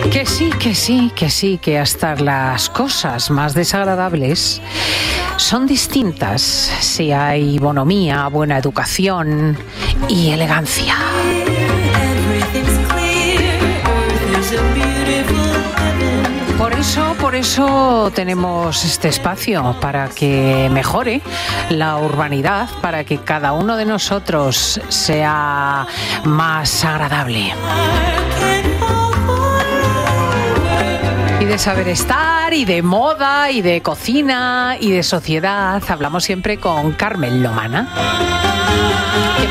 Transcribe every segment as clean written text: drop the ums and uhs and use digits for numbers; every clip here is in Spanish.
Que sí, que hasta las cosas más desagradables son distintas si hay bonomía, buena educación y elegancia. Por eso tenemos este espacio, para que mejore la urbanidad, para que cada uno de nosotros sea más agradable. Y de saber estar, y de moda, y de cocina, y de sociedad. Hablamos siempre con Carmen Lomana, que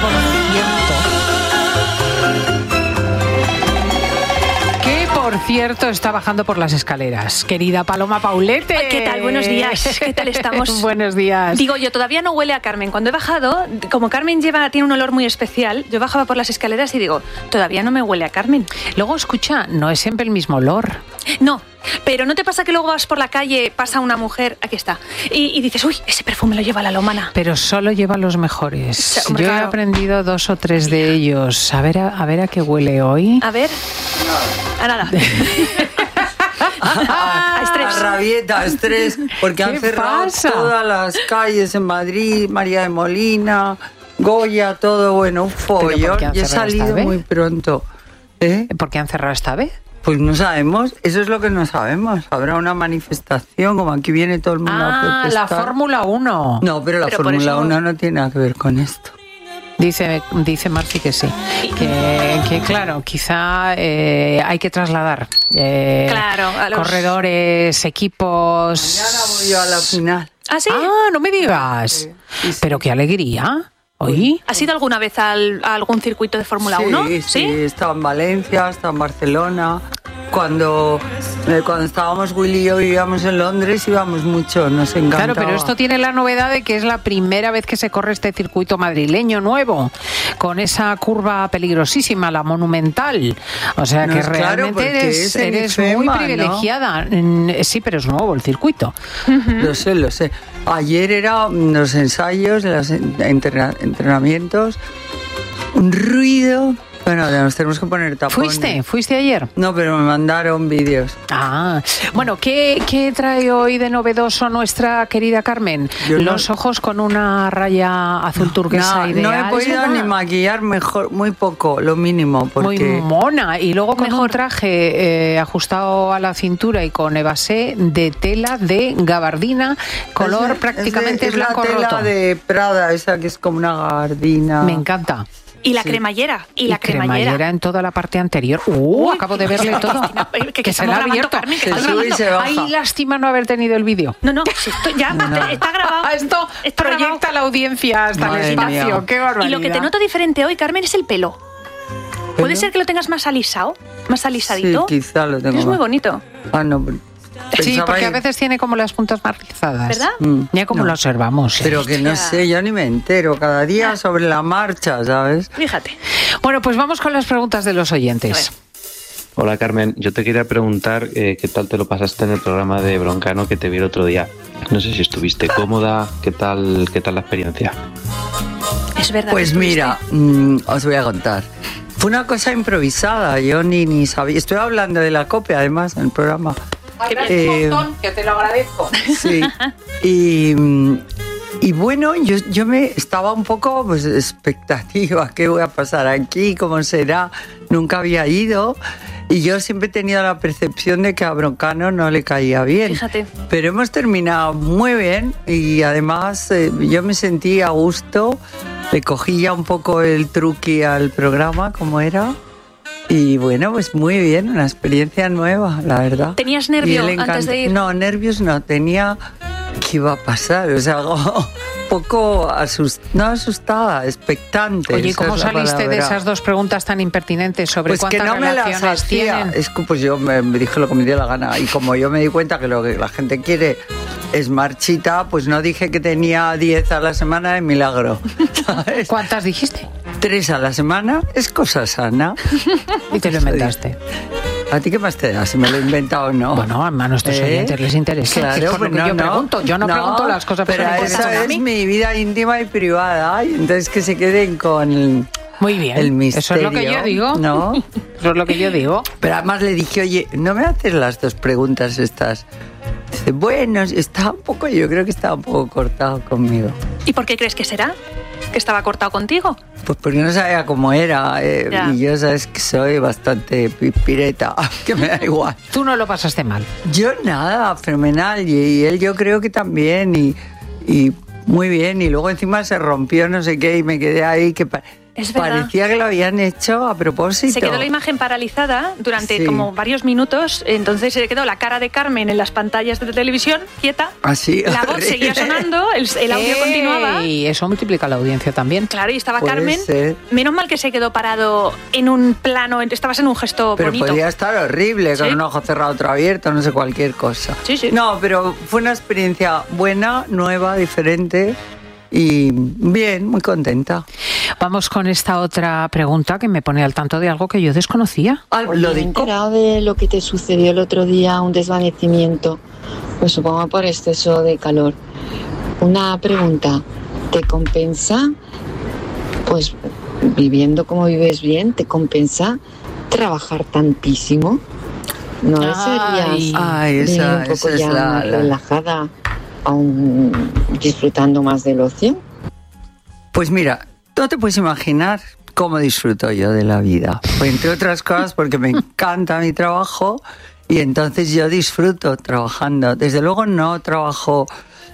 por cierto está bajando por las escaleras. Querida Paloma Paulete. ¿Qué tal? Buenos días. ¿Qué tal estamos? Buenos días. Digo, yo todavía no huele a Carmen. Cuando he bajado, como Carmen tiene un olor muy especial, yo bajaba por las escaleras y digo, todavía no me huele a Carmen. Luego, escucha, no es siempre el mismo olor. No, pero ¿no te pasa que luego vas por la calle, pasa una mujer, aquí está, y dices, uy, ese perfume lo lleva la Lomana? Pero solo lleva los mejores. Hombre, yo claro. He aprendido 2 o 3 de ellos. A ver a qué huele hoy. A ver. A nada. A estrés. A rabieta, a estrés, porque han cerrado todas las calles en Madrid, María de Molina, Goya, todo, bueno, un follón. Yo he salido muy pronto. ¿Por qué han cerrado esta vez? Pues no sabemos, eso es lo que no sabemos. Habrá una manifestación, como aquí viene todo el mundo a protestar. La Fórmula 1. No, pero la Fórmula 1 no tiene nada que ver con esto. Dice Marci que sí, que claro, quizá hay que trasladar corredores, equipos. Mañana voy yo a la final. ¿Ah, sí? Ah, no me digas. Sí. Pero qué alegría. ¿Oí? ¿Has ido alguna vez a algún circuito de Fórmula 1? Sí, he estado en Valencia, he estado en Barcelona. Cuando estábamos Willy y yo vivíamos en Londres, íbamos mucho, nos encantaba. Claro, pero esto tiene la novedad de que es la primera vez que se corre este circuito madrileño nuevo, con esa curva peligrosísima, la Monumental. O sea que realmente eres muy privilegiada. ¿No? Sí, pero es nuevo el circuito. Lo sé. Ayer eran los ensayos, los entrenamientos, un ruido. Bueno, nos tenemos que poner tapones. ¿Fuiste ayer? No, pero me mandaron vídeos. Ah, bueno, ¿qué trae hoy de novedoso nuestra querida Carmen? Los ojos con una raya azul turquesa ideal. No he podido ni maquillar mejor, muy poco, lo mínimo. Porque... Muy mona. Y luego con un traje ajustado a la cintura y con evasé de tela de gabardina, color prácticamente blanco roto. Es la tela de Prada, esa que es como una gabardina. Me encanta. Y la cremallera. Y la cremallera en toda la parte anterior. Acabo de verle todo. que se la ha abierto. Carmen, se sube y se baja. Ay, lástima no haber tenido el vídeo. No, esto ya está grabado. Esto proyecta la audiencia hasta el espacio. Mía. Qué barbaridad. Y lo que te noto diferente hoy, Carmen, es el pelo. ¿Puede ser que lo tengas más alisado? ¿Más alisadito? Sí, quizá lo tengo. Es muy bonito. No, sí, porque a veces tiene como las puntas más rizadas. ¿Verdad? Ya como lo observamos. Pero que no sé, yo ni me entero. Cada día sobre la marcha, ¿sabes? Fíjate. Bueno, pues vamos con las preguntas de los oyentes. Hola, Carmen. Yo te quería preguntar qué tal te lo pasaste en el programa de Broncano que te vi el otro día. No sé si estuviste cómoda. ¿Qué tal la experiencia? Es verdad. Pues mira, os voy a contar. Fue una cosa improvisada. Yo ni sabía. Estoy hablando de la COPE, además, en el programa. Un montón, que te lo agradezco. Sí. Y bueno, yo me estaba un poco pues expectativa, ¿qué voy a pasar aquí? ¿Cómo será? Nunca había ido y yo siempre he tenido la percepción de que a Broncano no le caía bien. Fíjate. Pero hemos terminado muy bien y además yo me sentí a gusto, le cogí ya un poco el truqui al programa, como era. Y bueno, pues muy bien, una experiencia nueva, la verdad. ¿Tenías nervios antes de ir? No, nervios no, tenía... ¿Qué iba a pasar? O sea, algo un poco asustada, expectante. Oye, ¿cómo saliste de esas 2 preguntas tan impertinentes sobre pues cuántas que no relaciones me las hacía. tienen? Es que pues yo me dije lo que me dio la gana y como yo me di cuenta que lo que la gente quiere es marchita, pues no dije que tenía 10 a la semana de milagro, ¿sabes? ¿Cuántas dijiste? 3 a la semana es cosa sana. Y te lo inventaste. ¿A ti qué más te da? Si me lo he inventado o no. Bueno, a nuestros oyentes les interesa. Claro, es pues lo que yo pregunto. Yo no pregunto las cosas pero personales. Pero esa es mi vida íntima y privada. Y entonces que se queden con Muy bien. El misterio. Eso es lo que yo digo. ¿No? Eso es lo que yo digo. Pero además le dije, oye, ¿no me haces las dos preguntas estas? Dice, bueno, yo creo que estaba un poco cortado conmigo. ¿Y por qué crees que será? ¿Que estaba cortado contigo? Pues porque no sabía cómo era. Y yo sabes que soy bastante pireta, que me da igual. Tú no lo pasaste mal. Yo nada, fenomenal. Y él yo creo que también. Y muy bien. Y luego encima se rompió no sé qué y me quedé ahí que... Es verdad. Parecía que lo habían hecho a propósito. Se quedó la imagen paralizada durante como varios minutos, entonces se quedó la cara de Carmen en las pantallas de televisión, quieta. Así. La voz seguía sonando, el audio continuaba. Y eso multiplica la audiencia también. Claro, y estaba Puede Carmen. ser. Menos mal que se quedó parado en un plano, estabas en un gesto pero bonito. podía estar horrible, con ¿Sí? un ojo cerrado, otro abierto, no sé, cualquier cosa. Sí, sí. No, pero fue una experiencia buena, nueva, diferente. Y bien, muy contenta. Vamos con esta otra pregunta que me pone al tanto de algo que yo desconocía. Lo Me he enterado de lo que te sucedió el otro día, un desvanecimiento, pues supongo por exceso de calor. Una pregunta, ¿te compensa, pues viviendo como vives bien, te compensa trabajar tantísimo? ¿No serías esa un poco es ya más relajada, aún disfrutando más del ocio? Pues mira, no te puedes imaginar cómo disfruto yo de la vida. Pues entre otras cosas porque me encanta mi trabajo y entonces yo disfruto trabajando. Desde luego no trabajo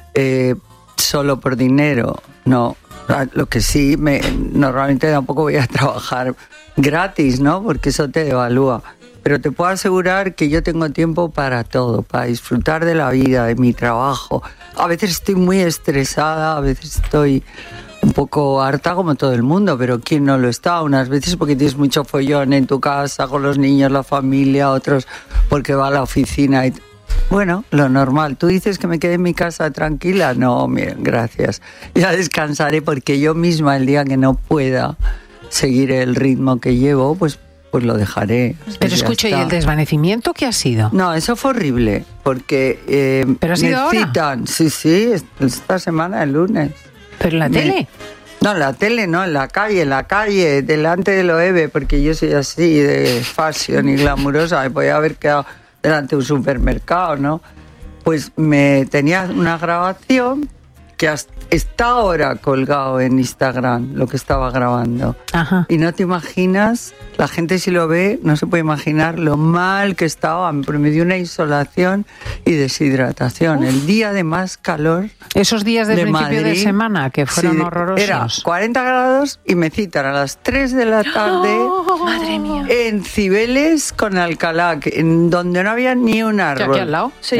solo por dinero, no. Lo que sí, normalmente tampoco voy a trabajar gratis, ¿no? Porque eso te devalúa. Pero te puedo asegurar que yo tengo tiempo para todo, para disfrutar de la vida, de mi trabajo. A veces estoy muy estresada, a veces estoy un poco harta como todo el mundo, pero ¿quién no lo está? Unas veces porque tienes mucho follón en tu casa, con los niños, la familia, otros porque va a la oficina. Bueno, lo normal. ¿Tú dices que me quede en mi casa tranquila? No, miren, gracias. Ya descansaré porque yo misma el día que no pueda seguir el ritmo que llevo, pues lo dejaré. Pero escucho, ¿y el desvanecimiento qué ha sido? No, eso fue horrible, porque ¿Pero ha sido ahora? Sí, esta semana, el lunes. ¿Pero en la tele? No, en la tele no, en la calle, delante del OEVE, porque yo soy así de fashion y glamurosa, me podía haber quedado delante de un supermercado, ¿no? Pues me tenía una grabación que está ahora colgado en Instagram, lo que estaba grabando. Ajá. Y no te imaginas, la gente si lo ve, no se puede imaginar lo mal que estaba, pero me dio una insolación y deshidratación. El día de más calor. Esos días del principio de semana que fueron horrorosos. Era 40 grados y me citan a las 3 de la tarde Madre mía. en Cibeles con Alcalá, en donde no había ni un árbol. ¿Aquí al lado? Sí.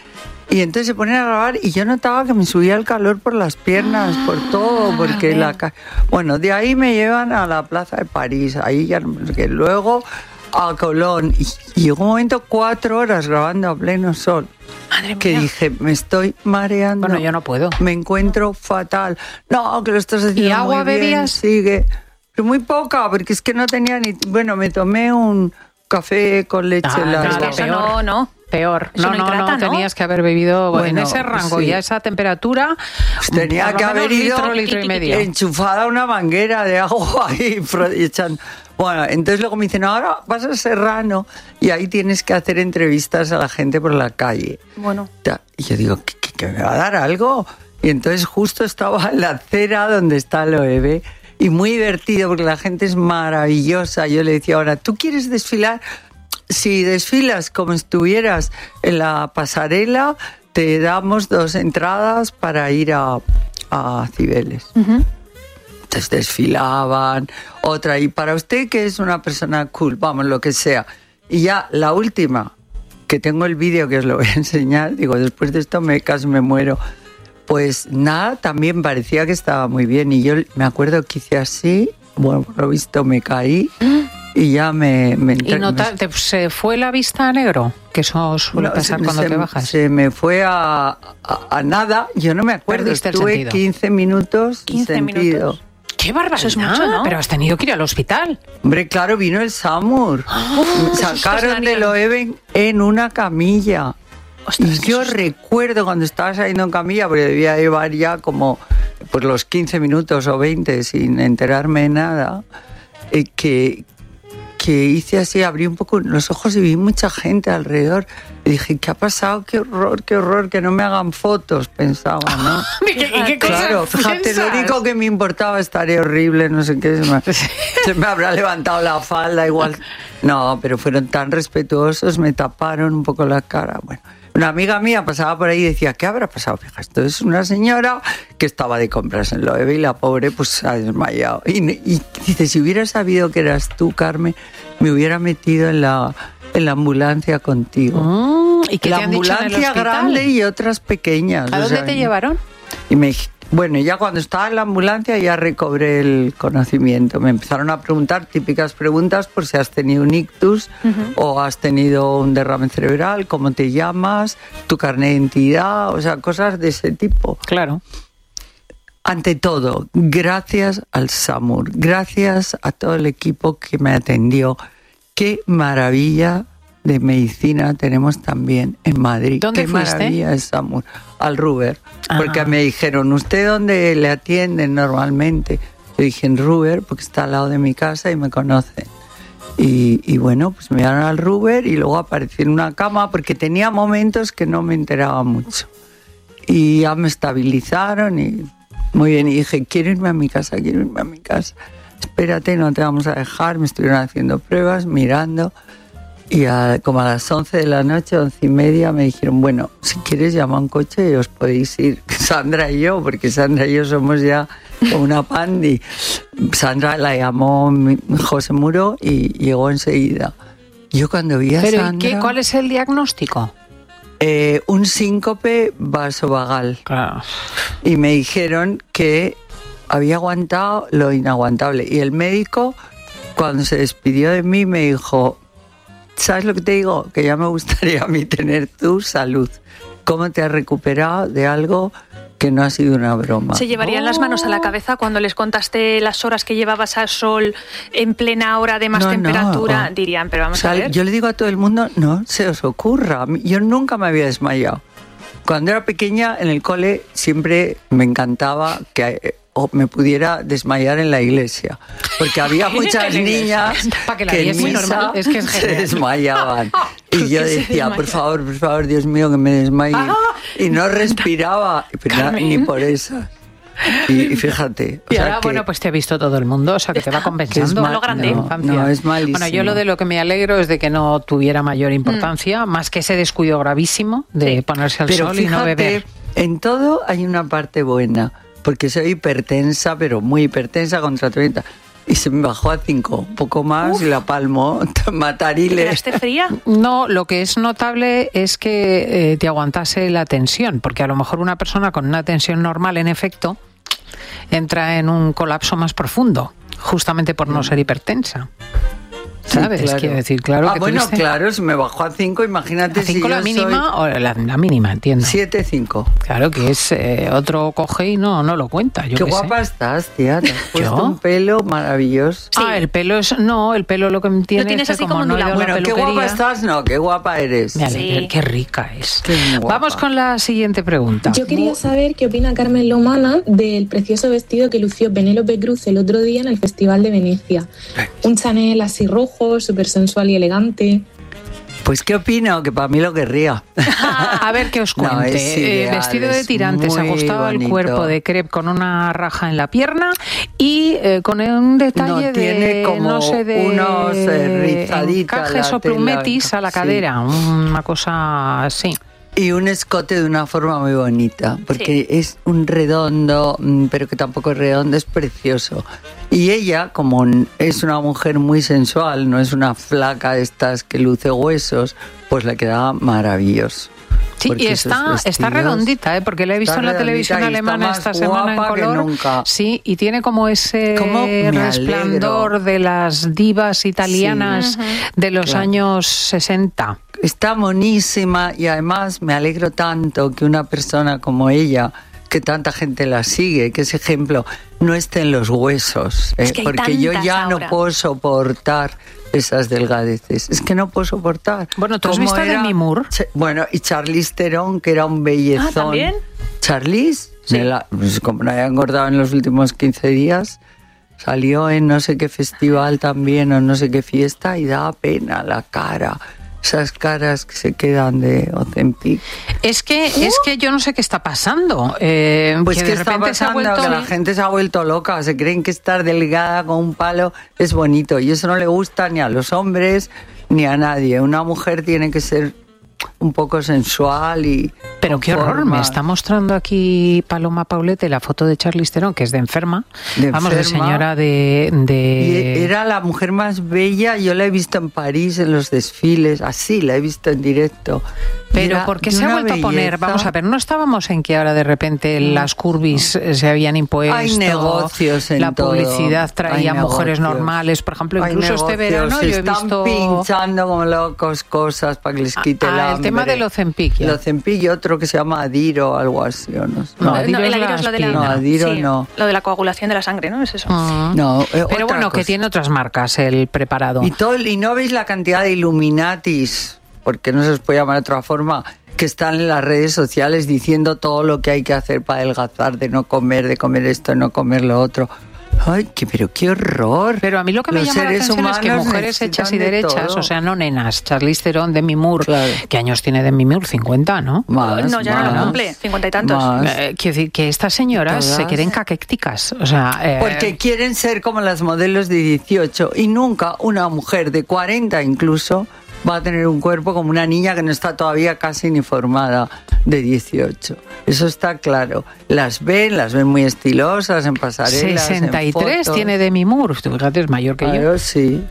Y entonces se ponen a grabar y yo notaba que me subía el calor por las piernas, por todo, porque bueno, de ahí me llevan a la Plaza de París, ahí ya, que luego a Colón, y llegó un momento 4 horas grabando a pleno sol. Madre mía. Que dije, me estoy mareando. Bueno, yo no puedo. Me encuentro fatal. No, que lo estás haciendo ¿Y agua muy bien, bebías? sigue. Pero muy poca, porque es que no tenía ni... Bueno, me tomé un café con leche nada, Es que eso peor. no. Peor. Eso no hidrata, ¿no? Tenías que haber bebido en Bueno, ese rango sí. y a esa temperatura. Pues tenía por lo que menos haber ido litro y medio. enchufada una manguera de agua y echando. Bueno, entonces luego me dicen, ahora vas a Serrano y ahí tienes que hacer entrevistas a la gente por la calle. Bueno. Y yo digo, ¿que me va a dar algo? Y entonces justo estaba en la acera donde está el OEVE y muy divertido porque la gente es maravillosa. Yo le decía, ahora, ¿tú quieres desfilar? Si desfilas como estuvieras en la pasarela, te damos 2 entradas para ir a Cibeles. Uh-huh. Entonces desfilaban, otra, y para usted que es una persona cool, vamos, lo que sea. Y ya la última, que tengo el vídeo que os lo voy a enseñar, digo, después de esto casi me muero. Pues nada, también parecía que estaba muy bien. Y yo me acuerdo que hice así, bueno, por lo visto me caí. Y ya me ¿Y se fue la vista a negro? Que eso suele pasar cuando te bajas. Se me fue a nada, yo no me acuerdo. Perdiste el Estuve sentido. 15 minutos 15 sin sentido. minutos. ¡Qué barbaridad! Eso es mucho, ¿no? Pero has tenido que ir al hospital. Hombre, claro, vino el SAMUR. Me sacaron del OEVE en una camilla. Ostras, Y yo recuerdo cuando estaba saliendo en camilla, porque debía llevar ya como pues los 15 minutos o 20 sin enterarme de nada. que hice así, abrí un poco los ojos y vi mucha gente alrededor. Y dije, ¿qué ha pasado? Qué horror, que no me hagan fotos, pensaba, ¿no? ¿Y qué claro, fíjate, lo único que me importaba, estaré horrible, no sé qué, se me habrá levantado la falda, igual. No, pero fueron tan respetuosos, me taparon un poco la cara, bueno. Una amiga mía pasaba por ahí y decía, ¿qué habrá pasado? Fíjate, esto es una señora que estaba de compras en Loewe y la pobre pues se ha desmayado. Y dice, si hubiera sabido que eras tú, Carmen, me hubiera metido en la ambulancia contigo. ¿Y qué la te han dicho en el ambulancia hospital? grande y otras pequeñas. ¿A dónde te llevaron? Y bueno, ya cuando estaba en la ambulancia ya recobré el conocimiento. Me empezaron a preguntar típicas preguntas por si has tenido un ictus o has tenido un derrame cerebral, cómo te llamas, tu carnet de identidad, o sea, cosas de ese tipo. Claro. Ante todo, gracias al SAMUR, gracias a todo el equipo que me atendió. Qué maravilla de medicina tenemos también en Madrid. ¿Dónde fuiste? Qué maravilla es SAMUR. Al Ruber. Porque me dijeron, ¿usted dónde le atienden normalmente? Yo dije, en Ruber, porque está al lado de mi casa y me conocen. Y bueno, pues me llevaron al Ruber y luego aparecí en una cama porque tenía momentos que no me enteraba mucho. Y ya me estabilizaron y muy bien. Y dije, quiero irme a mi casa. Espérate, no te vamos a dejar. Me estuvieron haciendo pruebas, mirando. Y como a las 11 de la noche, 11:30, me dijeron, bueno, si quieres llama un coche y os podéis ir. Sandra y yo, porque Sandra y yo somos ya como una pandi. Sandra la llamó José Muro y llegó enseguida. Yo cuando vi a Sandra... ¿Pero cuál es el diagnóstico? Un síncope vasovagal. Claro. Y me dijeron que había aguantado lo inaguantable. Y el médico, cuando se despidió de mí, me dijo... ¿Sabes lo que te digo? Que ya me gustaría a mí tener tu salud. ¿Cómo te has recuperado de algo que no ha sido una broma? ¿Se llevarían las manos a la cabeza cuando les contaste las horas que llevabas al sol en plena hora de más temperatura? No. Dirían, pero vamos a ver. Yo le digo a todo el mundo, no se os ocurra. Yo nunca me había desmayado. Cuando era pequeña en el cole siempre me encantaba que... o me pudiera desmayar en la iglesia, porque había muchas niñas que en misa se desmayaban. Y yo decía, por favor, Dios mío, que me desmaye. Y no respiraba, pero ni por eso. Y fíjate. Y ahora, bueno, pues te ha visto todo el mundo, o sea, que te va compensando. Lo grande. No, es malísimo. Bueno, yo de lo que me alegro es de que no tuviera mayor importancia, más que ese descuido gravísimo de ponerse al sol y no beber. En todo hay una parte buena. Porque soy hipertensa, pero muy hipertensa, con tratamiento. Y se me bajó a 5, un poco más, y la palmo, matarile. ¿Quedaste fría? No, lo que es notable es que te aguantase la tensión, porque a lo mejor una persona con una tensión normal, en efecto, entra en un colapso más profundo, justamente por no ser hipertensa. ¿Sabes? Sí, claro. Quiero decir, claro que bueno, tuviste... claro, si me bajó a 5, imagínate. ¿A 5 si la yo mínima o la mínima, entiendo? 7,5. Claro, que es otro coge y no lo cuenta. Yo qué guapa sé. estás, tía. Te has puesto un pelo maravilloso. Sí. El pelo es... No, el pelo lo que tiene... Lo tienes es así como como no ondulado. Bueno, qué guapa estás, no, qué guapa eres. Me alegra, Sí. qué rica es. Qué guapa. Vamos con la siguiente pregunta. Yo quería saber qué opina Carmen Lomana del precioso vestido que lució Penélope Cruz el otro día en el Festival de Venecia. Un Chanel así rojo, súper sensual y elegante. Pues qué opino, que para mí lo querría. A ver qué os cuente. No, es ideal, vestido de es tirantes, muy ajustado bonito. al cuerpo de crepe con una raja en la pierna y con un detalle tiene como no sé, de unos rizaditas encajes la o plumetis tela, a la sí. cadera, una cosa así. Y un escote de una forma muy bonita, porque es un redondo, pero que tampoco es redondo, es precioso. Y ella, como es una mujer muy sensual, no es una flaca de estas que luce huesos, pues le queda maravilloso. Sí, Porque y esos está vestidos- redondita, porque la he visto está en la televisión redondita y está alemana más esta semana en guapa que color. nunca. Sí, y tiene como ese ¿Cómo me resplandor alegro? de las divas italianas de los Claro. años 60. Está monísima y además me alegro tanto que una persona como ella, que tanta gente la sigue, que ese ejemplo no esté en los huesos, Es que hay porque yo tantas ya ahora. no puedo soportar esas delgadeces. Es que no puedo soportar. Bueno, ¿tú has ¿Cómo visto a era? Demi Moore? Bueno, y Charlize Theron, que era un bellezón. ¿también? Charlize, Sí. pues como no había engordado en los últimos 15 días, Salió en no sé qué festival también o no sé qué fiesta y daba pena la cara. Esas caras que se quedan de Ozempic. Es que yo no sé qué está pasando. Pues que está pasando que la gente se ha vuelto loca. Se creen que estar delgada con un palo es bonito. Y eso no le gusta ni a los hombres ni a nadie. Una mujer tiene que ser un poco sensual y... Pero qué horror, me está mostrando aquí Paloma Paulete la foto de Charlize Theron, que es de enferma. De señora de... Y era la mujer más bella, yo la he visto en París en los desfiles, así la he visto en directo. Pero ¿por qué se ha vuelto a poner? Vamos a ver, ¿no estábamos en que ahora de repente las curvis se habían impuesto? Hay negocios en la publicidad traía mujeres normales, por ejemplo, incluso este verano yo he visto... Están pinchando como locos cosas para que les quite el hambre. El tema del Ozempic. El Ozempic y otro que se llama Adiro o algo así, ¿o no? Adiro es lo de la... No, Adiro sí, no. Lo de la coagulación de la sangre, ¿no? Es eso. No, pero bueno, que tiene otras marcas el preparado. Y no veis la cantidad de Illuminatis, porque no se os puede llamar de otra forma, que están en las redes sociales diciendo todo lo que hay que hacer para adelgazar, de comer esto, de no comer lo otro. Ay, pero qué horror. Pero a mí lo que me llama la atención es que mujeres hechas y derechas, o sea, no nenas, Charlize Theron, Demi Moore, claro. ¿Qué años tiene Demi Moore? 50, ¿no? No, ya no lo cumple, 50 y tantos. Quiero decir que estas señoras se quieren caquécticas, o sea... porque quieren ser como las modelos de 18 y nunca una mujer de 40 incluso va a tener un cuerpo como una niña que no está todavía casi ni formada de 18. Eso está claro. Las ven muy estilosas en pasarelas, 63 tiene Demi Moore. Fíjate, es mayor que yo. Sí.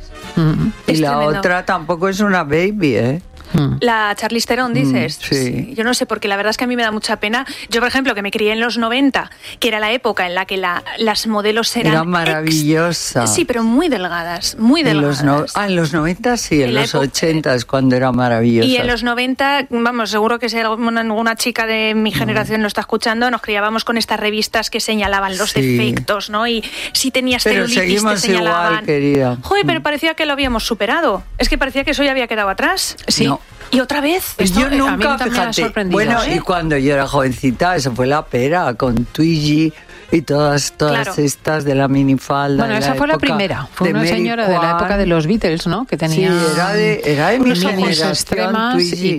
Y la tremendo. Otra tampoco es una baby, ¿eh? La Charlize Theron, dices. Sí. Yo no sé, porque la verdad es que a mí me da mucha pena. Yo, por ejemplo, que me crié en los 90, que era la época en la que las modelos eran maravillosas. Sí, pero muy delgadas, muy delgadas. En los 90 sí, en los 80 es cuando era maravillosa. Y en los 90, vamos, seguro que si alguna chica de mi generación lo está escuchando, nos criábamos con estas revistas que señalaban los defectos, ¿no? Y si tenías celulitis te señalaban. Igual, querida. Joder, pero parecía que lo habíamos superado. Es que parecía que eso ya había quedado atrás. Sí. No. ¿Y otra vez? Yo nunca, fíjate, bueno, y cuando yo era jovencita, eso fue la pera, con Twiggy y todas claro. Estas de la minifalda. Bueno, esa fue la primera, fue una señora de la época de los Beatles, ¿no? Que tenía era de mi generación, extremas Twiggy.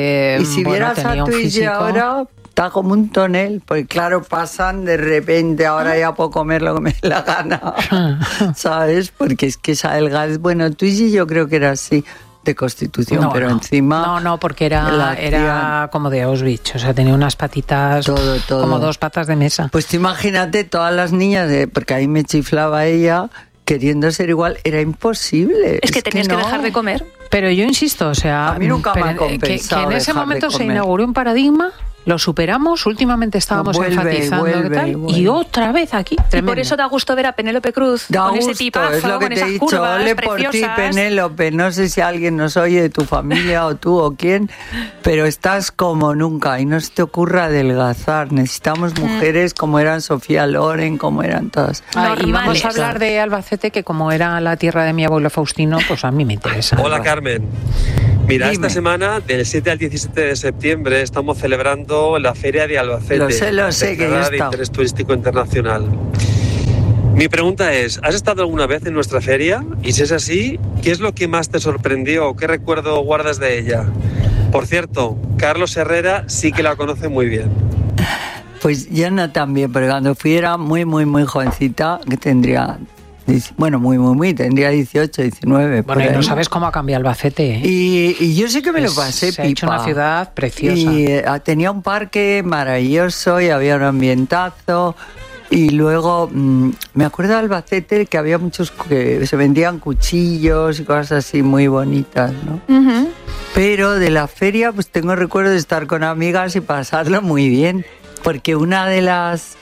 Y si vieras a Twiggy ahora... Está como un tonel, porque claro, pasan de repente, ahora ya puedo comer lo que me dé la gana, ¿sabes? Porque es que esa delgada, bueno, Twiggy yo creo que era así, de constitución, pero encima... No, porque era como de Auschwitz, o sea, tenía unas patitas, todo. Como 2 patas de mesa. Pues tú imagínate todas las niñas, porque ahí me chiflaba ella, queriendo ser igual, era imposible. Es que tenías que dejar de comer. Pero yo insisto, o sea... A mí nunca me ha compensado que en ese momento se inauguró un paradigma... Lo superamos, últimamente estábamos enfatizando y otra vez aquí. Tremendo. Y por eso da gusto ver a Penélope Cruz con ese tipazo, es lo que con te he dicho, curvas ole preciosas. Por ti, Penélope, no sé si alguien nos oye de tu familia o tú o quién, pero estás como nunca y no se te ocurra adelgazar. Necesitamos mujeres como eran Sofía Loren, como eran todas. Y vamos a hablar de Albacete, que como era la tierra de mi abuelo Faustino, pues a mí me interesa. Hola, Carmen. Mira, esta semana, del 7 al 17 de septiembre, estamos celebrando la Feria de Albacete. Lo sé, que ya está. De interés turístico internacional. Mi pregunta es, ¿has estado alguna vez en nuestra feria? Y si es así, ¿qué es lo que más te sorprendió o qué recuerdo guardas de ella? Por cierto, Carlos Herrera sí que la conoce muy bien. Pues yo no tan bien, pero cuando fui era muy jovencita, que tendría... Bueno, tendría 18, 19. Bueno, y no sabes cómo ha cambiado Albacete, ¿eh? Y yo sé que me lo pasé pipa. Se ha hecho una ciudad preciosa. Y tenía un parque maravilloso y había un ambientazo. Y luego, me acuerdo de Albacete que había muchos que se vendían cuchillos y cosas así muy bonitas, ¿no? Uh-huh. Pero de la feria, pues tengo recuerdo de estar con amigas y pasarlo muy bien. Porque una de las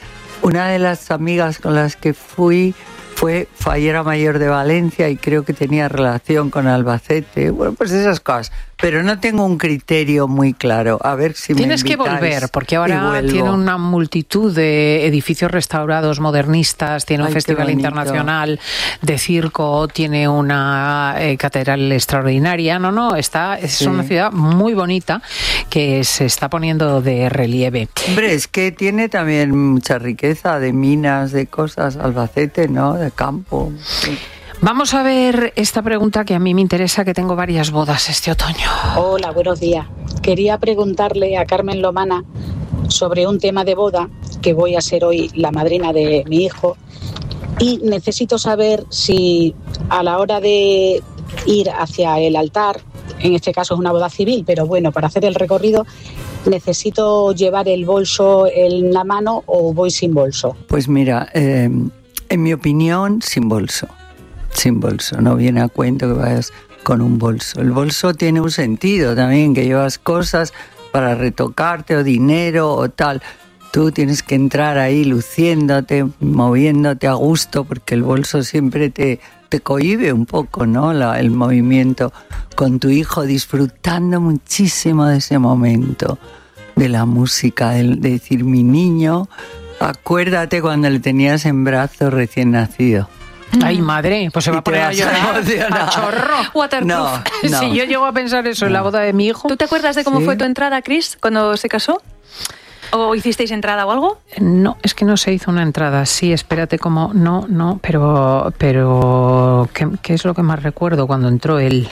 amigas con las que fue Fallera Mayor de Valencia y creo que tenía relación con Albacete. Bueno, pues esas cosas. pero no tengo un criterio muy claro. A ver si tienes que volver, porque ahora tiene una multitud de edificios restaurados modernistas, tiene un festival internacional de circo, tiene una catedral extraordinaria. Es una ciudad muy bonita que se está poniendo de relieve. Hombre, es que tiene también mucha riqueza de minas, de cosas, Albacete, ¿no? De campo. Sí. Vamos a ver esta pregunta que a mí me interesa, que tengo varias bodas este otoño. Hola, buenos días. Quería preguntarle a Carmen Lomana sobre un tema de boda, que voy a ser hoy la madrina de mi hijo, y necesito saber si a la hora de ir hacia el altar, en este caso es una boda civil, pero bueno, para hacer el recorrido, ¿necesito llevar el bolso en la mano o voy sin bolso? Pues mira, en mi opinión, sin bolso. Sin bolso, no viene a cuento que vayas con un bolso. El bolso tiene un sentido también, que llevas cosas para retocarte o dinero o tal. Tú tienes que entrar ahí luciéndote, moviéndote a gusto, porque el bolso siempre te cohíbe un poco, ¿no? El movimiento con tu hijo, disfrutando muchísimo de ese momento, de la música, de decir, mi niño, acuérdate cuando le tenías en brazos recién nacido. Ay, madre, pues se va a poner a llorar a chorro. Waterproof. No. Si yo llego a pensar eso en la boda de mi hijo. ¿Tú te acuerdas de cómo fue tu entrada, Cris, cuando se casó? ¿O hicisteis entrada o algo? No, es que no se hizo una entrada. Sí, espérate, como pero ¿qué es lo que más recuerdo cuando entró él?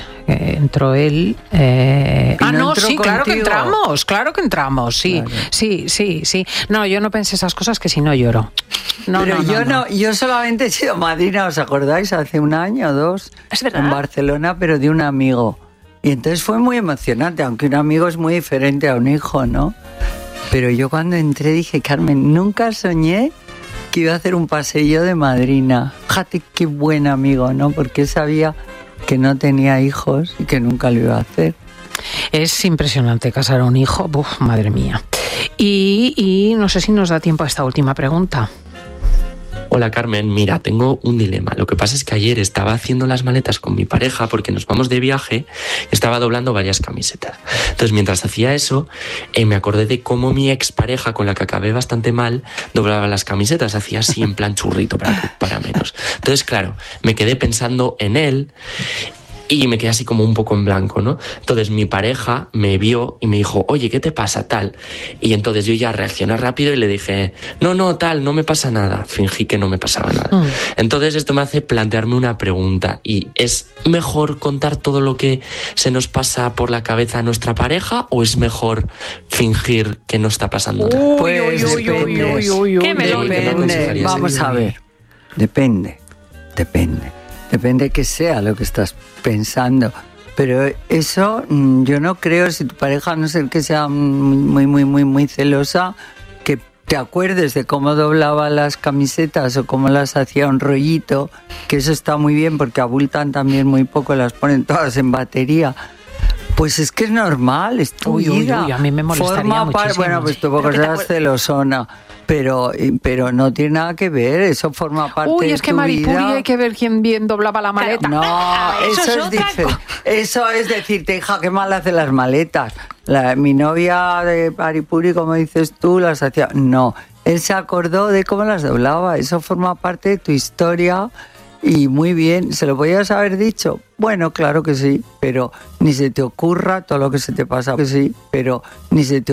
No, sí, claro que entramos, sí, claro. Sí. No, yo no pensé esas cosas, que si no lloro. Yo solamente he sido madrina, ¿os acordáis? Hace un año o dos, ¿es verdad? En Barcelona, pero de un amigo. Y entonces fue muy emocionante, aunque un amigo es muy diferente a un hijo, ¿no? Pero yo cuando entré dije, Carmen, nunca soñé que iba a hacer un paseillo de madrina. Fíjate qué buen amigo, ¿no? Porque sabía que no tenía hijos y que nunca lo iba a hacer. Es impresionante casar a un hijo. Uf, madre mía. Y no sé si nos da tiempo a esta última pregunta. Hola Carmen, mira, tengo un dilema. Lo que pasa es que ayer estaba haciendo las maletas con mi pareja porque nos vamos de viaje y estaba doblando varias camisetas. Entonces, mientras hacía eso, me acordé de cómo mi expareja, con la que acabé bastante mal, doblaba las camisetas, hacía así en plan churrito para menos. Entonces, claro, me quedé pensando en él y me quedé así como un poco en blanco, ¿no? Entonces mi pareja me vio y me dijo, oye, ¿qué te pasa, tal? Y entonces yo ya reaccioné rápido y le dije, no, tal, no me pasa nada. Fingí que no me pasaba nada. Entonces esto me hace plantearme una pregunta, y ¿es mejor contar todo lo que se nos pasa por la cabeza a nuestra pareja o es mejor fingir que no está pasando nada? Pues depende. Vamos a ver. Depende que sea lo que estás pensando. Pero eso yo no creo, si tu pareja, a no ser que sea muy celosa, que te acuerdes de cómo doblaba las camisetas o cómo las hacía un rollito, que eso está muy bien porque abultan también muy poco, las ponen todas en batería. Pues es que es normal, es tu vida. A mí me molestaría muchísimo. Bueno, pues tú porque serás celosona. Pero no tiene nada que ver, eso forma parte de tu vida. Es que Maripuri hay que ver quién bien doblaba la maleta. No, eso es diferente. Eso es decirte, hija, qué mal hace las maletas. Mi novia de Maripuri, como dices tú, las hacía. No, él se acordó de cómo las doblaba, eso forma parte de tu historia. Y muy bien, ¿se lo podías haber dicho? Bueno, claro que sí, pero ni se te ocurra todo lo que se te pasa,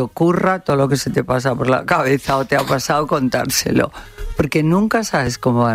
por la cabeza o te ha pasado contárselo, porque nunca sabes cómo va.